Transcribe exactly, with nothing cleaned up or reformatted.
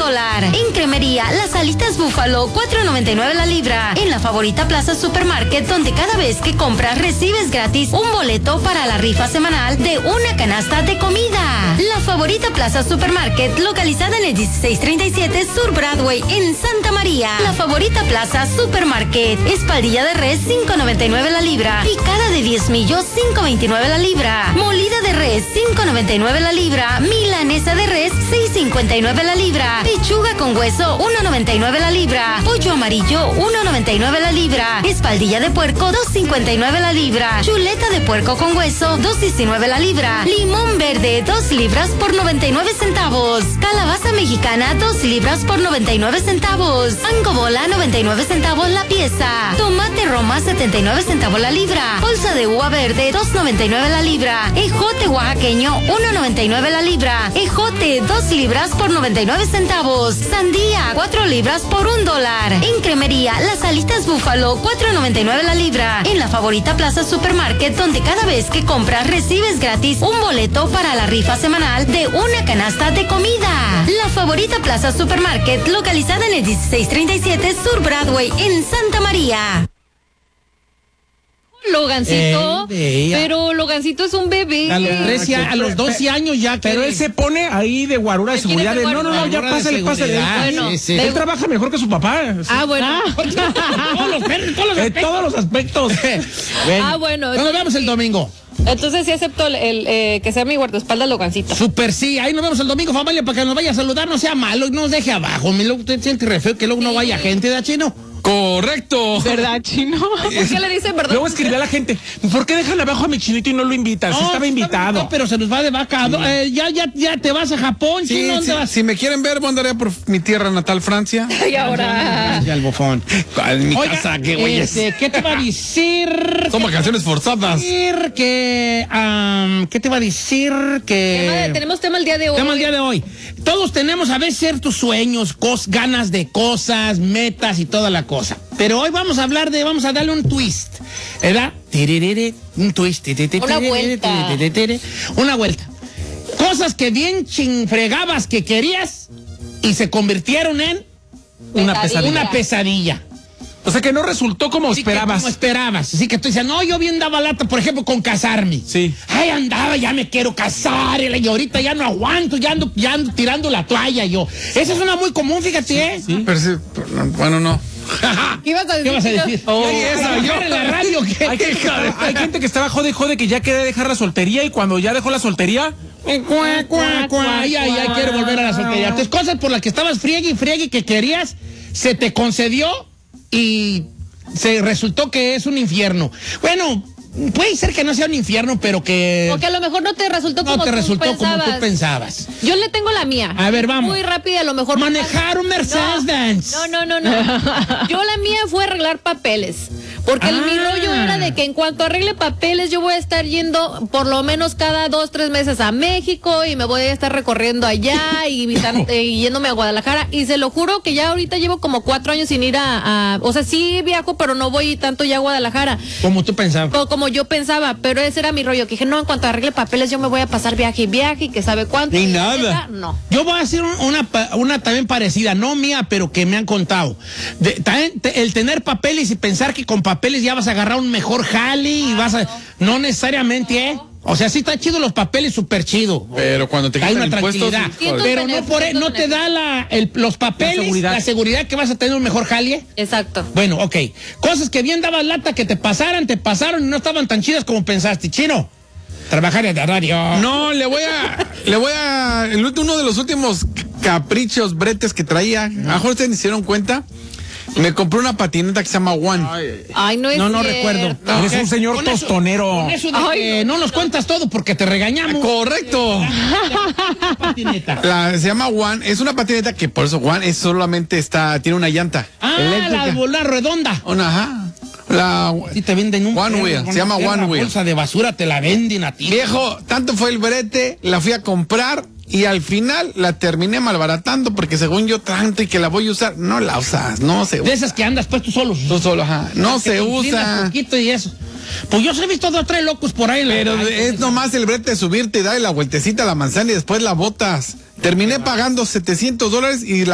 dólar. En Cremería, las alitas búfalo, cuatro noventa y nueve la libra. En la Favorita Plaza Supermarket, donde cada vez que compras recibes gratis un boleto para la rifa semanal de una canasta de comida. La Favorita Plaza Supermarket, localizada en el dieciséis treinta y siete Sur Broadway, en Santa María. La Favorita Plaza Supermarket, espaldilla de res, cinco noventa y nueve la libra. Picada de diezmillo, cinco veintinueve la libra. Molida de res, cinco noventa y nueve la libra. Milanesa de res, seis cincuenta y nueve la libra. Pechuga con hueso, uno noventa y nueve la libra. Pollo amarillo, uno noventa y nueve la libra. Espaldilla de puerco, dos cincuenta y nueve la libra. Chuleta de puerco con hueso, dos diecinueve la libra. Limón verde, dos libras por noventa y nueve centavos. Calabaza mexicana, dos libras por noventa y nueve centavos. Mango bola, noventa y nueve centavos la pieza. Tomate Roma, setenta y nueve centavos la libra. Bolsa de uva verde, dos noventa y nueve la libra. Ejote oaxaqueño, uno noventa y nueve la libra. Ejote, dos libras por noventa y nueve centavos. Sandía, cuatro libras por un dólar. En Cremería, las alitas búfalo, cuatro noventa y nueve la libra. En la Favorita Plaza Supermarket, donde cada vez que compras recibes gratis un boleto para la rifa semanal de una canasta de comida. La Favorita Plaza Supermarket, localizada en el dieciséis treinta y siete Sur Broadway, en Santa María. Logancito, Eh, pero Logancito es un bebé. A los trece, a los doce años ya. Pero él se pone ahí de guarura de ¿Quién es seguridad. el De, no, no, no, ya guarura de pásale, pásale. seguridad? Bueno, Sí, sí. Él trabaja mejor que su papá. Ah, bueno. todos los perros, todos los En aspectos. todos los aspectos. Bueno, Ah, bueno. Nos vemos el domingo. Entonces sí acepto el, el, eh, que sea mi guardaespaldas Logancito. Super sí, ahí nos vemos el domingo, familia, para que nos vaya a saludar, no sea malo, no nos deje abajo. Mi luego usted siente re feo que luego no vaya gente de chino. Correcto. ¿Verdad, chino? ¿Por qué le dicen verdad? Luego escribí a la gente, ¿por qué dejan abajo a mi chinito y no lo invitan? Si estaba invitado. No, pero se nos va de vaca. Eh, ya, ya, ya te vas a Japón, Sí, chino, ¿dónde sí, vas? si me quieren ver, voy a andar por mi tierra natal, Francia. Y ahora. Ya el bofón. En mi Oiga, casa, qué güeyes. este, ¿qué te va a decir? Son vacaciones forzadas. decir que, um, ¿qué te va a decir que? Tema de- tenemos tema el día de hoy. Tema el día de hoy. Todos tenemos a veces ciertos sueños, cos, ganas de cosas, metas y toda la cosa. Pero hoy vamos a hablar de, vamos a darle un twist, ¿verdad? Tiririri, un twist. Tiririri, Una vuelta. tiririri, Una vuelta. Cosas que bien chinfregabas que querías y se convirtieron en Una pesadilla. una pesadilla. O sea que no resultó como Así que esperabas. como esperabas. Así que tú dices, no, yo bien daba lata, por ejemplo, con casarme. Sí. Ay, andaba, ya me quiero casar, y la- y ahorita ya no aguanto, ya ando, ya ando tirando la toalla yo. Esa es una muy común, fíjate, ¿eh? Pero sí, pero no, bueno, no. ¿Qué ibas a decir? ¿Qué vas a decir? Oh, Ay, esa, ay, yo- en la radio, ¿qué? Hay gente, que, hay gente que estaba jode, jode, que ya quería dejar la soltería y cuando ya dejó la soltería, Cuá, cuá, cuá. Ay, ay, ay, quiero volver a la soltería. Entonces, cosas por las que estabas friegue y friegue que querías, se te concedió y se resultó que es un infierno. Bueno, puede ser que no sea un infierno, pero que Porque a lo mejor no te resultó no como te tú resultó pensabas. como tú pensabas. Yo le tengo la mía. A ver, vamos. Muy rápida, a lo mejor. Manejar un Mercedes-Benz. No, no, no, no. Yo la mía fue arreglar papeles. Porque el, Ah. mi rollo era de que en cuanto arregle papeles, yo voy a estar yendo por lo menos cada dos, tres meses a México y me voy a estar recorriendo allá y, visitando, eh, y yéndome a Guadalajara. Y se lo juro que ya ahorita llevo como cuatro años sin ir a, a- o sea, sí viajo, pero no voy tanto ya a Guadalajara. Como tú pensabas. O como yo pensaba, pero ese era mi rollo. Que dije, no, en cuanto arregle papeles, yo me voy a pasar viaje y viaje y que sabe cuánto. Ni Y nada. neta, No. Yo voy a hacer un- una, pa- una también parecida, no mía, pero que me han contado. De- también te- el tener papeles y pensar que con papeles ya vas a agarrar un mejor jale y vas a... No necesariamente, ¿eh? O sea, sí está chido los papeles, súper chido. Pero cuando te Hay quitan una impuestos, tranquilidad. híjole. Pero no, por, no te da la, el- los papeles, La seguridad. la seguridad que vas a tener un mejor jale. Exacto. Bueno, ok. Cosas que bien dabas lata que te pasaran, te pasaron y no estaban tan chidas como pensaste. Chino, trabajar en la radio. No, le voy a, le voy a, el ulti- uno de los últimos caprichos, bretes que traía, a lo mejor ustedes se dieron cuenta, me compré una patineta que se llama One. Ay, no es No, no cierto. recuerdo. eres un señor Con eso- tostonero. Con eso de Ay, que no nos cuentas todo porque te regañamos. Correcto. Patineta. La, se llama One, es una patineta que por eso One es solamente está, tiene una llanta Ah, eléctrica. la bola redonda. Una, ajá. La, Sí te venden un One perro, wheel, con se llama una One perra wheel. bolsa de basura te la venden a ti. Viejo, tanto fue el brete, la fui a comprar y al final la terminé malbaratando porque según yo tanto y que la voy a usar, no la usas, no se De usa. esas que andas pues tú solo. Tú solo, ajá, no Que se te inclinas usa. poquito y eso. Pues yo he visto dos o tres locos por ahí en la Pero calle. es nomás el brete de subirte y darle la vueltecita a la manzana y después la botas. Terminé pagando setecientos dólares y la